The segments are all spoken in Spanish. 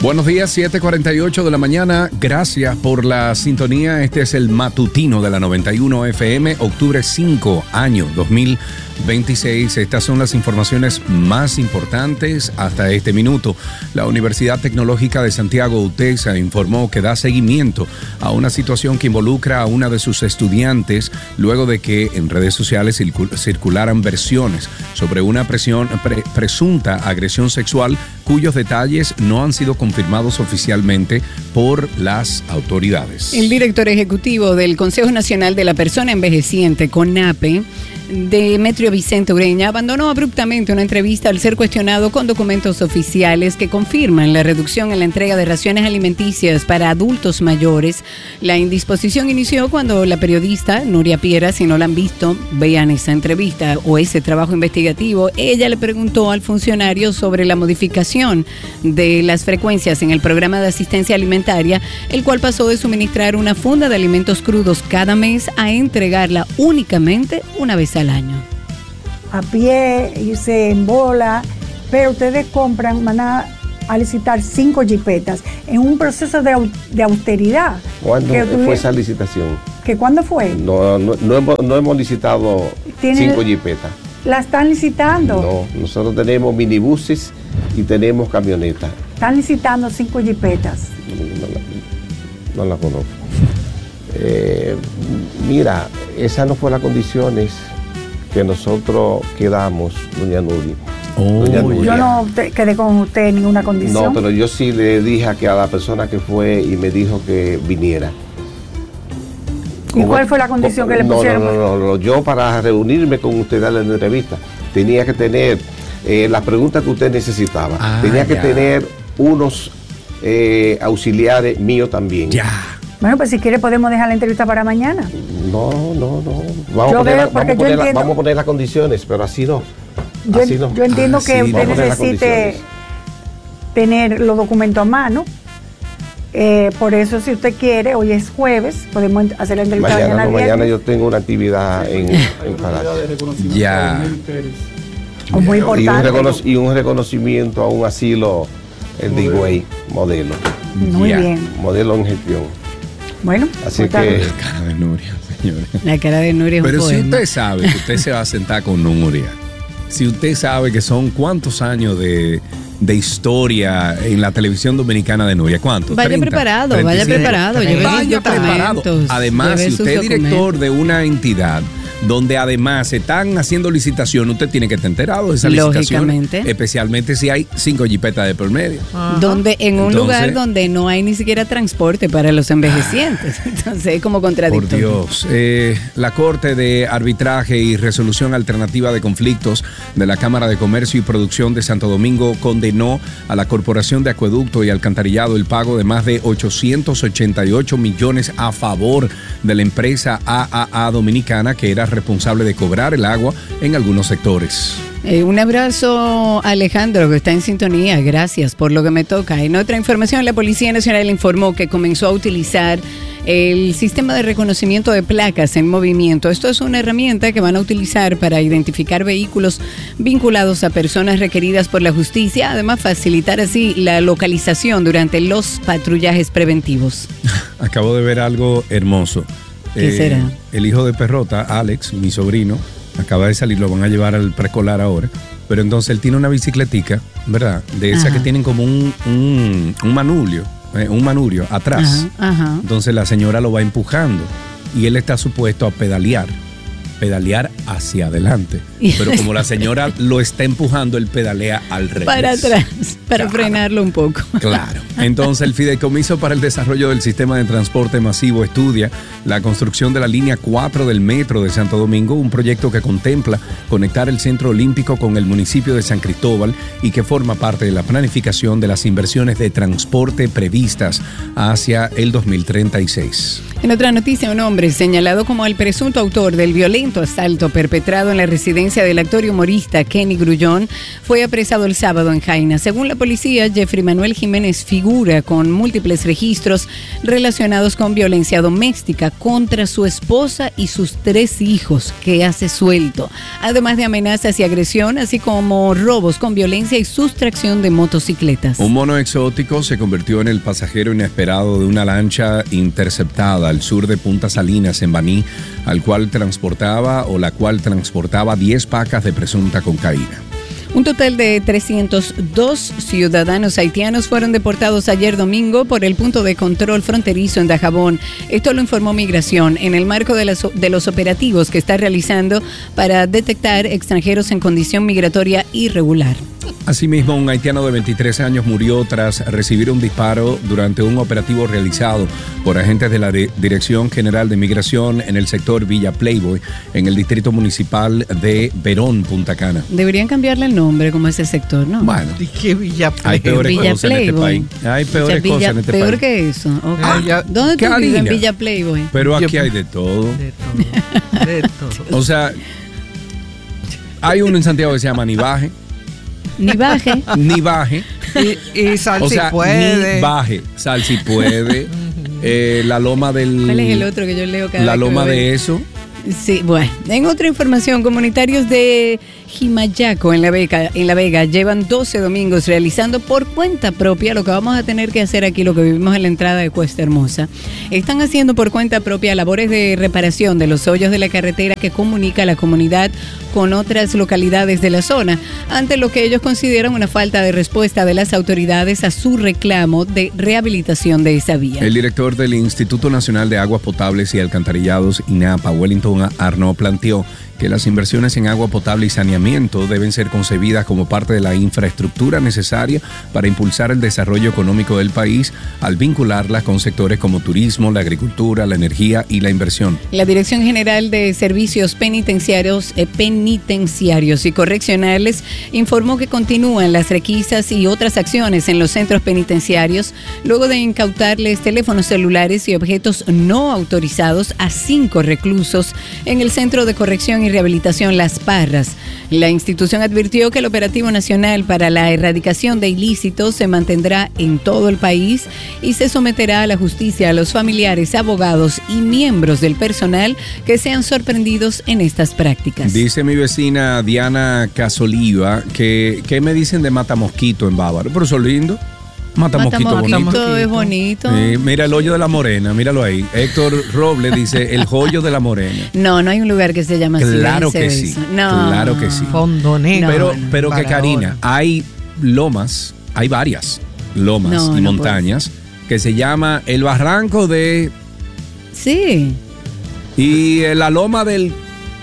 Buenos días, 7:48 de la mañana. Gracias por la sintonía. Este es el matutino de la 91 FM, octubre 5, año 2026. Estas son las informaciones más importantes hasta este minuto. La Universidad Tecnológica de Santiago, UTESA, informó que da seguimiento a una situación que involucra a una de sus estudiantes luego de que en redes sociales circularan versiones sobre una presunta agresión sexual cuyos detalles no han sido confirmados oficialmente por las autoridades. El director ejecutivo del Consejo Nacional de la Persona Envejeciente, CONAPE, Demetrio Vicente Ureña, abandonó abruptamente una entrevista al ser cuestionado con documentos oficiales que confirman la reducción en la entrega de raciones alimenticias para adultos mayores. La indisposición inició cuando la periodista Nuria Piera, si no la han visto, vean esa entrevista o ese trabajo investigativo, ella le preguntó al funcionario sobre la modificación de las frecuencias en el programa de asistencia alimentaria, el cual pasó de suministrar una funda de alimentos crudos cada mes a entregarla únicamente una vez al año. A pie, irse en bola, pero ustedes van a licitar 5 jipetas en un proceso de austeridad. ¿Cuándo fue esa licitación? ¿Cuándo fue? No hemos licitado 5 jipetas. ¿La están licitando? No, nosotros tenemos minibuses y tenemos camionetas. Están licitando 5 jipetas. No la conozco. Mira, esas no fueron las condiciones que nosotros quedamos, doña Nuria. Yo no quedé con usted en ninguna condición. No, pero yo sí le dije a la persona que fue y me dijo que viniera. ¿Y cuál fue la condición que le pusieron? No, yo para reunirme con usted, darle una entrevista, tenía que tener las preguntas que usted necesitaba. Tenía que tener unos auxiliares míos también. Ya. Bueno, pues si quiere podemos dejar la entrevista para mañana. No. Vamos a poner las condiciones, pero así no. Yo entiendo que usted necesite tener los documentos a mano. Por eso, si usted quiere, hoy es jueves, podemos hacer la entrevista mañana yo tengo una actividad en Palacio. Ya. Muy importante. Y un reconocimiento a un asilo, el de Higüey, modelo. Muy bien. Modelo en gestión. Bueno, así que la cara de Nuria, señores. La cara de Nuria es un Pero poema. si usted sabe que usted se va a sentar con Nuria, si usted sabe que son cuántos años de historia en la televisión dominicana de Nuria, ¿cuántos? Vaya 30, preparado, 35. vaya preparado. Vaya preparado. Además, si usted es director de una entidad donde además se están haciendo licitación, usted tiene que estar enterado de esa licitación. Lógicamente. Especialmente si hay 5 jipetas de por medio. Donde en un lugar donde no hay ni siquiera transporte para los envejecientes. Entonces es como contradictorio. Por Dios. La Corte de Arbitraje y Resolución Alternativa de Conflictos de la Cámara de Comercio y Producción de Santo Domingo condenó a la Corporación de Acueducto y Alcantarillado el pago de más de 888 millones a favor de la empresa AAA Dominicana, que era responsable de cobrar el agua en algunos sectores. Un abrazo a Alejandro, que está en sintonía. Gracias por lo que me toca. En otra información, la Policía Nacional informó que comenzó a utilizar el sistema de reconocimiento de placas en movimiento. Esto es una herramienta que van a utilizar para identificar vehículos vinculados a personas requeridas por la justicia, además facilitar así la localización durante los patrullajes preventivos. Acabo de ver algo hermoso. ¿Qué será? El hijo de Perrota, Alex, mi sobrino, acaba de salir, lo van a llevar al preescolar ahora, pero entonces él tiene una bicicletica, ¿verdad? De esas que tienen como un manubrio atrás. Ajá. Entonces la señora lo va empujando y él está supuesto a pedalear hacia adelante. Pero como la señora lo está empujando, él pedalea al revés. Para atrás, para frenarlo un poco. Claro. Entonces el Fideicomiso para el Desarrollo del Sistema de Transporte Masivo estudia la construcción de la línea 4 del metro de Santo Domingo, un proyecto que contempla conectar el Centro Olímpico con el municipio de San Cristóbal y que forma parte de la planificación de las inversiones de transporte previstas hacia el 2036. En otra noticia, un hombre señalado como el presunto autor del violento presunto asalto perpetrado en la residencia del actor y humorista Kenny Grullón fue apresado el sábado en Jaina. Según la policía, Jeffrey Manuel Jiménez figura con múltiples registros relacionados con violencia doméstica contra su esposa y sus 3 hijos que hace suelto, además de amenazas y agresión, así como robos con violencia y sustracción de motocicletas. Un mono exótico se convirtió en el pasajero inesperado de una lancha interceptada al sur de Punta Salinas, en Baní, la cual transportaba 10 pacas de presunta cocaína. Un total de 302 ciudadanos haitianos fueron deportados ayer domingo por el punto de control fronterizo en Dajabón. Esto lo informó Migración en el marco de los operativos que está realizando para detectar extranjeros en condición migratoria irregular. Asimismo, un haitiano de 23 años murió tras recibir un disparo durante un operativo realizado por agentes de la Dirección General de Migración en el sector Villa Playboy, en el distrito municipal de Verón, Punta Cana. Deberían cambiarle el nombre como ese sector, ¿no? Bueno, ¿y qué Villa Playboy? Hay peores cosas en este país. Hay peores cosas en este país. Peor que eso. Okay. ¿Dónde tú vives? En Villa Playboy. Pero aquí hay de todo. De todo. O sea, hay uno en Santiago que se llama Nivaje. Ni baje. Ni baje. Y sal o si sea, puede. Ni baje. Sal si puede. La loma del... ¿Cuál es el otro que yo leo cada vez? La loma de eso. Sí, bueno. En otra información, comunitarios de Jimayaco en La Vega llevan 12 domingos realizando por cuenta propia lo que vamos a tener que hacer aquí, lo que vivimos en la entrada de Cuesta Hermosa. Están haciendo por cuenta propia labores de reparación de los hoyos de la carretera que comunica a la comunidad con otras localidades de la zona, ante lo que ellos consideran una falta de respuesta de las autoridades a su reclamo de rehabilitación de esa vía. El director del Instituto Nacional de Aguas Potables y Alcantarillados, INAPA, Wellington Arnaud, planteó que las inversiones en agua potable y saneamiento deben ser concebidas como parte de la infraestructura necesaria para impulsar el desarrollo económico del país al vincularlas con sectores como turismo, la agricultura, la energía y la inversión. La Dirección General de Servicios Penitenciarios y Correccionales informó que continúan las requisas y otras acciones en los centros penitenciarios luego de incautarles teléfonos celulares y objetos no autorizados a 5 reclusos en el Centro de Corrección y Rehabilitación Las Parras. La institución advirtió que el operativo nacional para la erradicación de ilícitos se mantendrá en todo el país y se someterá a la justicia a los familiares, abogados y miembros del personal que sean sorprendidos en estas prácticas. Dice mi vecina Diana Casoliva que ¿qué me dicen de Matamosquito en Bávaro? Pero son lindo. Matamosquito es bonito. Sí, mira el hoyo de la Morena, míralo ahí. Héctor Robles dice el hoyo de la Morena. No hay un lugar que se llama así. Claro que sí. Claro que sí. Fondo negro. Pero que Karina, hay lomas, hay varias lomas y montañas que se llama el Barranco de... Sí. Y la loma del...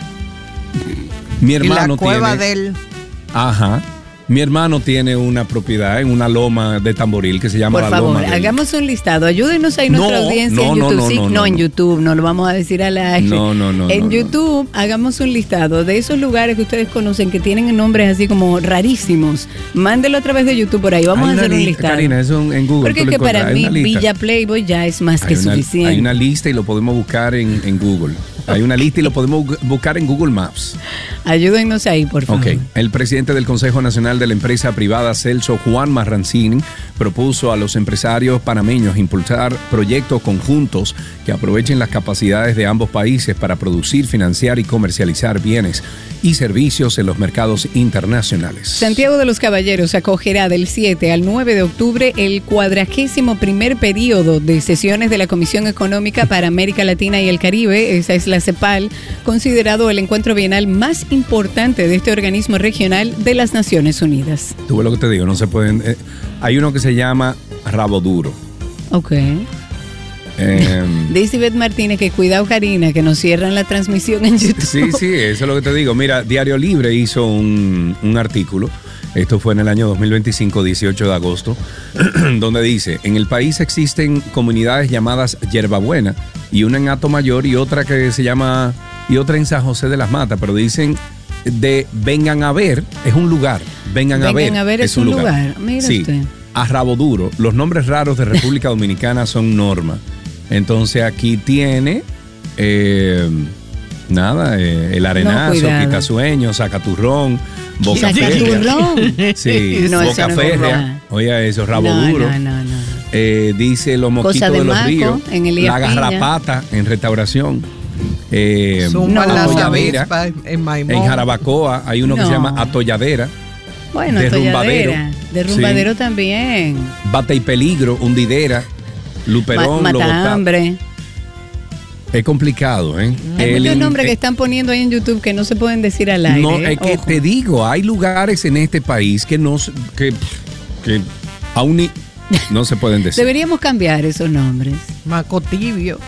Mi hermano y la cueva tiene... del... Ajá. Mi hermano tiene una propiedad en una loma de Tamboril que se llama la loma. Por favor, hagamos un listado. Ayúdenos ahí nuestra audiencia en YouTube. En YouTube, no lo vamos a decir al aire. En YouTube, hagamos un listado de esos lugares que ustedes conocen que tienen nombres así como rarísimos. Mándelo a través de YouTube por ahí. Vamos a hacer un listado. Karina, eso en Google. Porque es que para mí Villa Playboy ya es más que suficiente. Hay una lista y lo podemos buscar en Google. Hay una lista y lo podemos buscar en Google Maps. Ayúdennos ahí, por favor. Ok. El presidente del Consejo Nacional de la Empresa Privada, Celso Juan Marrancín, propuso a los empresarios panameños impulsar proyectos conjuntos que aprovechen las capacidades de ambos países para producir, financiar y comercializar bienes y servicios en los mercados internacionales. Santiago de los Caballeros acogerá del 7 al 9 de octubre el 41º periodo de sesiones de la Comisión Económica para América Latina y el Caribe, esa es la CEPAL, considerado el encuentro bienal más importante de este organismo regional de las Naciones Unidas. Tú ves lo que te digo, no se pueden... hay uno que se llama Rabo Duro. Ok. Dice Beth Martínez que cuidado, Karina, que nos cierran la transmisión en YouTube. Sí, eso es lo que te digo. Mira, Diario Libre hizo un artículo, esto fue en el año 2025, 18 de agosto, donde dice, en el país existen comunidades llamadas Yerbabuena, y una en Atomayor y otra que se llama, y otra en San José de las Matas, pero dicen de Vengan a Ver, es un lugar, Vengan a Ver es un lugar. Mira sí, usted. A Rabo Duro, los nombres raros de República Dominicana son norma. Entonces aquí tiene Nada, el arenazo, cuidado. quitasueños, sacaturrón, boca férrea. ¿Sacaturrón? Sí, No, eso boca no es férrea. verdad. Oye, eso, rabo No, duro. no. Dice los mosquitos Cosa de de los maco, ríos. en Elías La Piña. garrapata en restauración. Zumba no. las Atolladera. avispas en Maimón. En Jarabacoa hay uno que se No. llama atolladera. Bueno, Derrumbadero. Derrumbadero Sí. también. Bate y peligro, hundidera, luperón, Mata lobotá. hambre. Es complicado, ¿eh? Hay muchos El- nombres que están poniendo ahí en YouTube que no se pueden decir al aire. No, es que Ojo. te digo, hay lugares en este país que no se- que aún ni no se pueden decir. Deberíamos cambiar esos nombres. Maco tibio.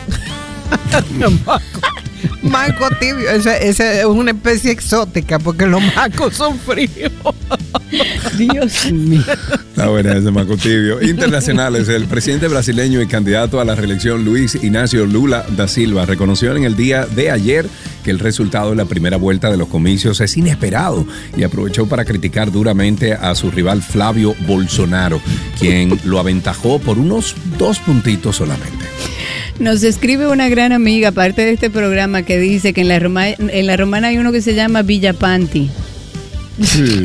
Maco tibio. Esa es una especie exótica porque los macos son fríos. Dios mío. Está buena ese Maco Tibio. Internacionales, el presidente brasileño y candidato a la reelección Luis Ignacio Lula da Silva reconoció en el día de ayer que el resultado de la primera vuelta de los comicios es inesperado y aprovechó para criticar duramente a su rival Flavio Bolsonaro, quien lo aventajó por unos 2 puntitos solamente. Nos escribe una gran amiga, parte de este programa, que dice que en la Romana hay uno que se llama Villa Panti. Sí.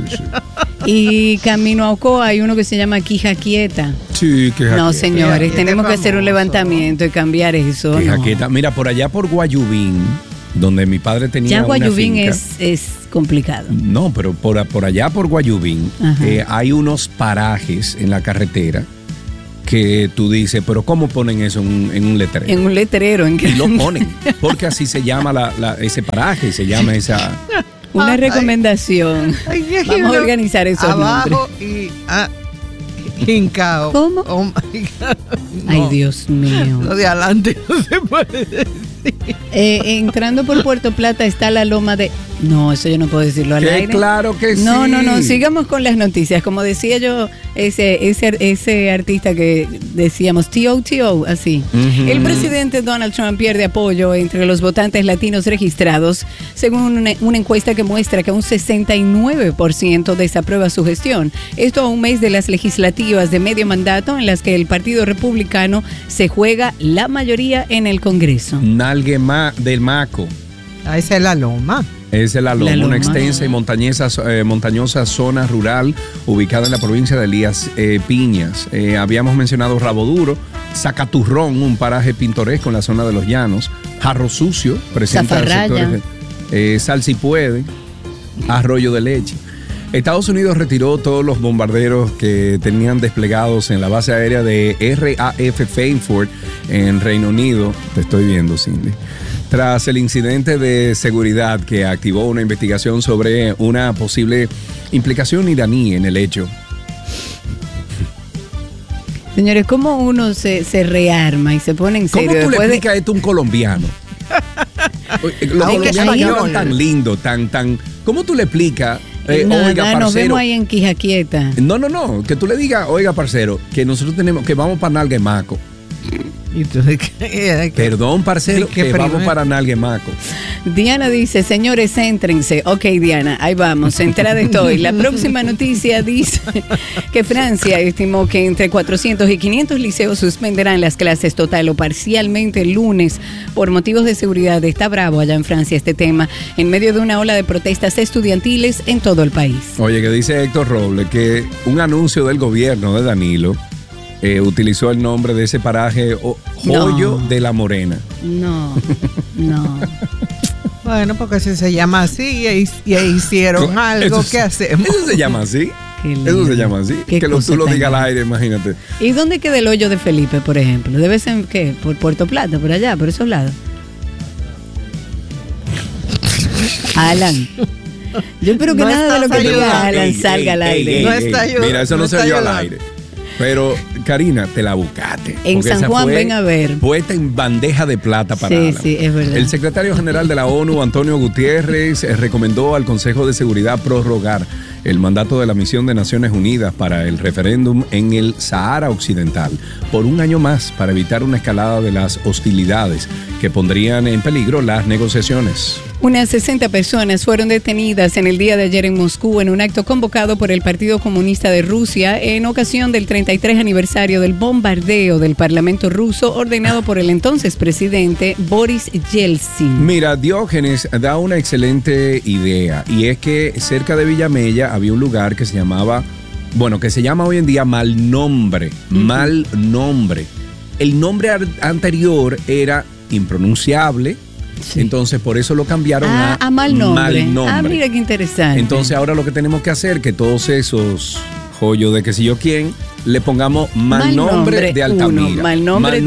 Y camino a Ocoa hay uno que se llama Quija Quieta. Sí, que No, jaqueta. señores, Quija tenemos que Quieta hacer un famoso. levantamiento y cambiar eso. Que ¿no? jaqueta. Mira, por allá por Guayubín, donde mi padre tenía Ya una Guayubín finca. es complicado. No, pero por allá por Guayubín Ajá. hay unos parajes en la carretera que tú dices, pero ¿cómo ponen eso en un letrero? En un letrero. Y lo ponen, porque así se llama ese paraje, se llama esa... Una recomendación. Vamos a organizar esos abajo y hincao. ¿Cómo? Oh my God. Ay, No. Dios mío. Lo de adelante no se puede decir. Entrando por Puerto Plata está la loma de... No, eso yo no puedo decirlo al Que aire. claro que No, sí. sigamos con las noticias. Como decía yo, ese artista que decíamos, T.O., así. Ujú. El presidente Donald Trump pierde apoyo entre los votantes latinos registrados, según una encuesta que muestra que un 69% desaprueba su gestión. Esto a un mes de las legislativas de medio mandato en las que el Partido Republicano se juega la mayoría en el Congreso. Nalgue del Maco. Ah, esa es la loma. Es la loma, La loma. una extensa y montañosa zona rural ubicada en la provincia de Elías Piñas. Habíamos mencionado Rabo Duro, Zacaturrón, un paraje pintoresco en la zona de los Llanos, Jarro Sucio, presenta Zafarraya. sectores, Sal si puede, Arroyo de Leche. Estados Unidos retiró todos los bombarderos que tenían desplegados en la base aérea de RAF Frankfurt en Reino Unido. Te estoy viendo, Cindy. Tras el incidente de seguridad que activó una investigación sobre una posible implicación iraní en el hecho. Señores, ¿cómo uno se rearma y se pone en serio? ¿Cómo tú le después de- explicas esto a un colombiano? Los Aunque colombianos español. hablan tan lindo, tan... ¿Cómo tú le explicas, Nada, oiga, nos parcero? vemos ahí en Quija Quieta. No, que tú le digas, oiga, parcero, que nosotros que vamos para Nalguemaco. ¿Y tú de qué? Perdón, parcero, ¿De qué que vamos primero? para Nalguemaco. Diana dice, señores, céntrense. Ok, Diana, ahí vamos, centrada estoy. La próxima noticia dice que Francia estimó que entre 400 y 500 liceos suspenderán las clases total o parcialmente el lunes por motivos de seguridad. Está bravo allá en Francia este tema, en medio de una ola de protestas estudiantiles en todo el país. Oye, que dice Héctor Roble que un anuncio del gobierno de Danilo utilizó el nombre de ese paraje, Joyo No. de la Morena. No. Bueno, porque si se llama así y hicieron algo, Eso- ¿qué hacemos? Eso se llama así. Qué Eso lindo. se llama así. Qué Que cosa tú lo tan digas al linda. aire, imagínate. ¿Y dónde queda el hoyo de Felipe, por ejemplo? Debe ser, ¿qué? Por Puerto Plata, por allá, por esos lados. Alan. Yo espero que No nada de lo que estás diga ayudando. Alan salga al aire. No está ayudando, Mira, eso no no se está dio al ayudando. aire. Pero, Karina, te la buscaste. En Porque San esa Juan, fue ven a ver. Puesta en bandeja de plata para Sí, Alan. sí, es verdad. El secretario general de la ONU, Antonio Guterres, recomendó al Consejo de Seguridad prorrogar el mandato de la misión de Naciones Unidas para el referéndum en el Sahara Occidental por un año más para evitar una escalada de las hostilidades que pondrían en peligro las negociaciones. Unas 60 personas fueron detenidas en el día de ayer en Moscú en un acto convocado por el Partido Comunista de Rusia en ocasión del 33 aniversario del bombardeo del Parlamento ruso ordenado por el entonces presidente Boris Yeltsin. Mira, Diógenes da una excelente idea, y es que cerca de Villamella había un lugar que se llamaba, que se llama hoy en día Malnombre. Malnombre. El nombre anterior era impronunciable. Sí. Entonces por eso lo cambiaron a Malnombre. Mira qué interesante. Entonces ahora lo que tenemos que hacer, que todos esos joyos de que si yo quién, le pongamos Malnombre de Altamira, Malnombre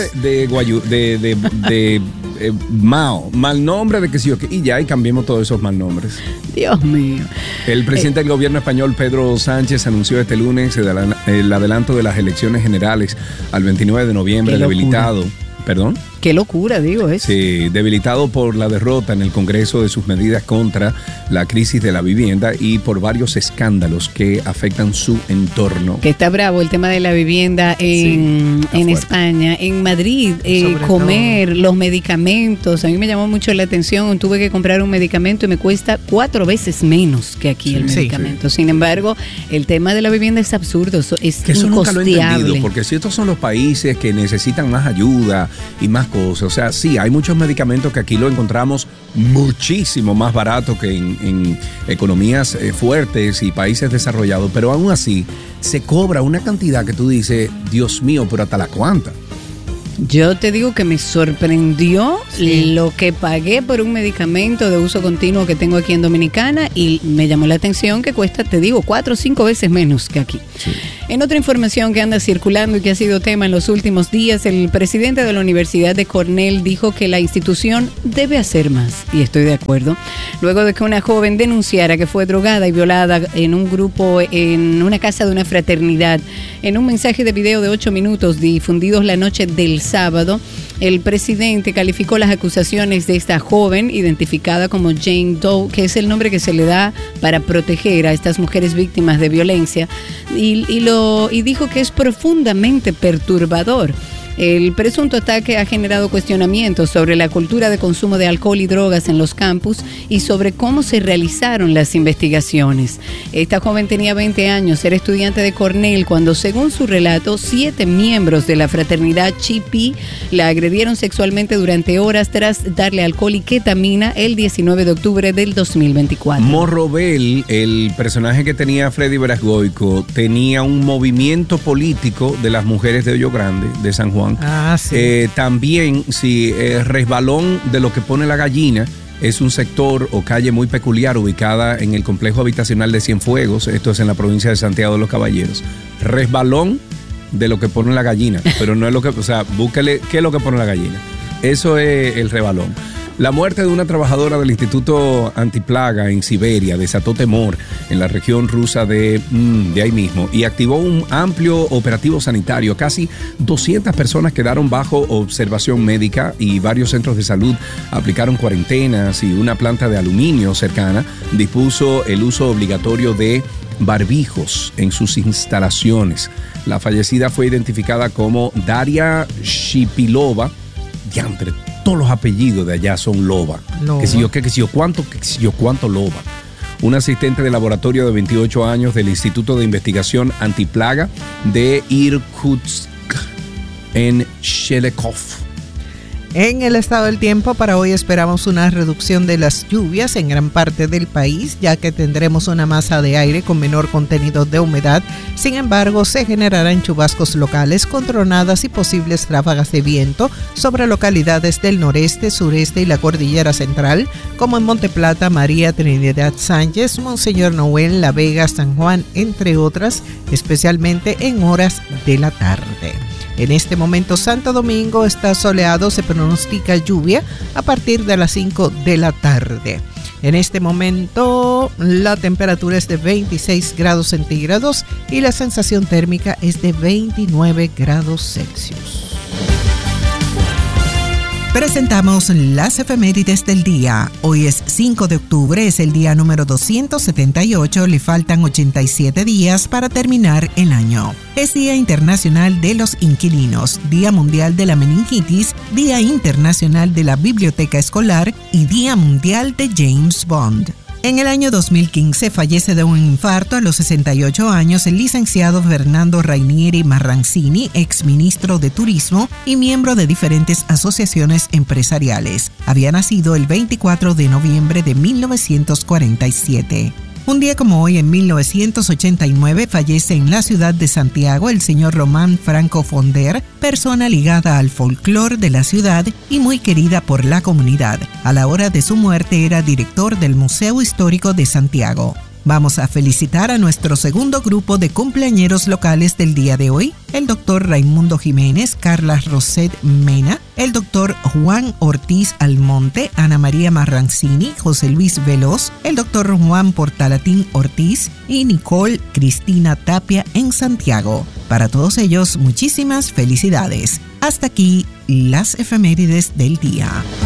de Mao, Malnombre de que si yo qué, y ya, y cambiemos todos esos malnombres. Dios mío. El presidente del gobierno español, Pedro Sánchez, anunció este lunes el adelanto de las elecciones generales al 29 de noviembre, debilitado. ¿Perdón? Qué locura, digo eso. Sí, debilitado por la derrota en el Congreso de sus medidas contra la crisis de la vivienda y por varios escándalos que afectan su entorno. Que está bravo el tema de la vivienda en España. En Madrid, comer, los medicamentos. A mí me llamó mucho la atención. Tuve que comprar un medicamento y me cuesta 4 veces menos que aquí el medicamento. Sin embargo, el tema de la vivienda es absurdo, es que eso nunca lo he incosteable. entendido, porque si estos son los países que necesitan más ayuda y más cosas, o sea, sí, hay muchos medicamentos que aquí lo encontramos muchísimo más barato que en economías fuertes y países desarrollados, pero aún así se cobra una cantidad que tú dices, Dios mío, pero ¿hasta la cuánta? Yo te digo que me sorprendió lo que pagué por un medicamento de uso continuo que tengo aquí en Dominicana, y me llamó la atención que cuesta, te digo, 4 o 5 veces menos que aquí. Sí. En otra información que anda circulando y que ha sido tema en los últimos días, el presidente de la Universidad de Cornell dijo que la institución debe hacer más, y estoy de acuerdo, luego de que una joven denunciara que fue drogada y violada en un grupo, en una casa de una fraternidad. En un mensaje de video de 8 minutos difundidos la noche del sábado, el presidente calificó las acusaciones de esta joven, identificada como Jane Doe, que es el nombre que se le da para proteger a estas mujeres víctimas de violencia, y dijo que es profundamente perturbador. El presunto ataque ha generado cuestionamientos sobre la cultura de consumo de alcohol y drogas en los campus y sobre cómo se realizaron las investigaciones. Esta joven tenía 20 años, era estudiante de Cornell cuando, según su relato, 7 miembros de la fraternidad Chi Pi la agredieron sexualmente durante horas tras darle alcohol y ketamina el 19 de octubre del 2024. Morrobel, el personaje que tenía Freddy Verasgoico, tenía un movimiento político de las mujeres de Hoyo Grande, de San Juan. También, Resbalón de lo que pone la gallina, es un sector o calle muy peculiar ubicada en el complejo habitacional de Cienfuegos, esto es en la provincia de Santiago de los Caballeros. Resbalón de lo que pone la gallina, pero no es lo que, o sea, búsquele qué es lo que pone la gallina. Eso es el resbalón. La muerte de una trabajadora del Instituto Antiplaga en Siberia desató temor en la región rusa de ahí mismo y activó un amplio operativo sanitario. Casi 200 personas quedaron bajo observación médica y varios centros de salud aplicaron cuarentenas, y una planta de aluminio cercana dispuso el uso obligatorio de barbijos en sus instalaciones. La fallecida fue identificada como Daria Shipilova. Diantre, todos los apellidos de allá son Loba. Que si yo cuánto Loba. Un asistente de laboratorio de 28 años del Instituto de Investigación Antiplaga de Irkutsk en Shelekov. En el estado del tiempo para hoy esperamos una reducción de las lluvias en gran parte del país, ya que tendremos una masa de aire con menor contenido de humedad. Sin embargo, se generarán chubascos locales con tronadas y posibles ráfagas de viento sobre localidades del noreste, sureste y la cordillera central, como en Monte Plata, María, Trinidad Sánchez, Monseñor Noel, La Vega, San Juan, entre otras, especialmente en horas de la tarde. En este momento Santo Domingo está soleado, se pronostica lluvia a partir de las 5 de la tarde. En este momento la temperatura es de 26 grados centígrados y la sensación térmica es de 29 grados Celsius. Presentamos las efemérides del día. Hoy es 5 de octubre, es el día número 278, le faltan 87 días para terminar el año. Es Día Internacional de los Inquilinos, Día Mundial de la Meningitis, Día Internacional de la Biblioteca Escolar y Día Mundial de James Bond. En el año 2015 fallece de un infarto a los 68 años el licenciado Fernando Rainieri Marrancini, exministro de Turismo y miembro de diferentes asociaciones empresariales. Había nacido el 24 de noviembre de 1947. Un día como hoy, en 1989, fallece en la ciudad de Santiago el señor Román Franco Fonder, persona ligada al folclore de la ciudad y muy querida por la comunidad. A la hora de su muerte era director del Museo Histórico de Santiago. Vamos a felicitar a nuestro segundo grupo de cumpleañeros locales del día de hoy, el doctor Raimundo Jiménez, Carla Roset Mena, el doctor Juan Ortiz Almonte, Ana María Marrancini, José Luis Veloz, el doctor Juan Portalatín Ortiz y Nicole Cristina Tapia en Santiago. Para todos ellos, muchísimas felicidades. Hasta aquí las efemérides del día.